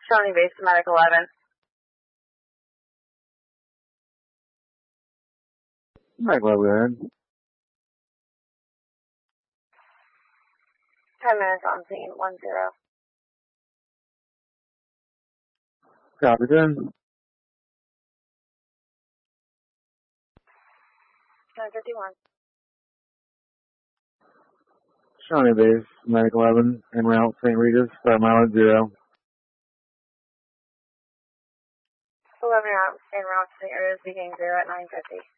Shawnee Base, Medic 11. Medic 11. 10 minutes on scene, 10. Copy, 10. 10:51. Shawnee Base, Medic 11, en route, St. Regis, start mile at 0. 11 out, en route to St. Regis, beginning 0 at 9:50.